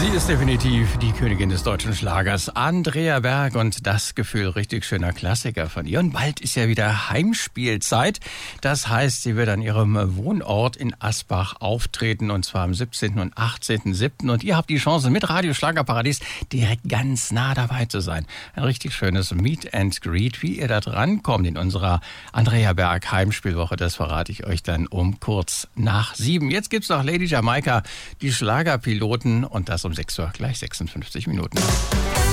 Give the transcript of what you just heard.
ist definitiv die Königin des deutschen Schlagers, Andrea Berg, und das Gefühl, richtig schöner Klassiker von ihr. Und bald ist ja wieder Heimspielzeit. Das heißt, sie wird an ihrem Wohnort in Asbach auftreten, und zwar am 17. und 18.07. Und ihr habt die Chance, mit Radio Schlagerparadies direkt ganz nah dabei zu sein. Ein richtig schönes Meet and Greet. Wie ihr da drankommt in unserer Andrea Berg Heimspielwoche, das verrate ich euch dann um kurz nach 7. Jetzt gibt's noch Lady Jamaika, die Schlagerpiloten, und das um 6 Uhr, gleich 56 Minuten.